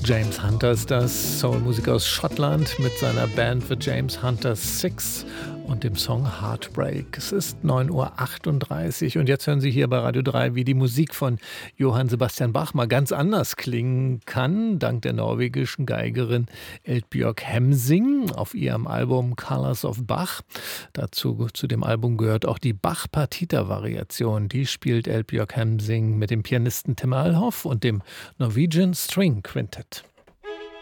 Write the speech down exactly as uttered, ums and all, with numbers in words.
James Hunter ist das, Soulmusiker aus Schottland mit seiner Band The James Hunter Six und dem Song Heartbreak. Es ist neun Uhr achtunddreißig und jetzt hören Sie hier bei Radio drei, wie die Musik von Johann Sebastian Bach mal ganz anders klingen kann, dank der norwegischen Geigerin Eldbjørg Hemsing auf ihrem Album Colors of Bach. Dazu zu dem Album gehört auch die Bach-Partita-Variation. Die spielt Eldbjørg Hemsing mit dem Pianisten Tim Alhoff und dem Norwegian String Quintet.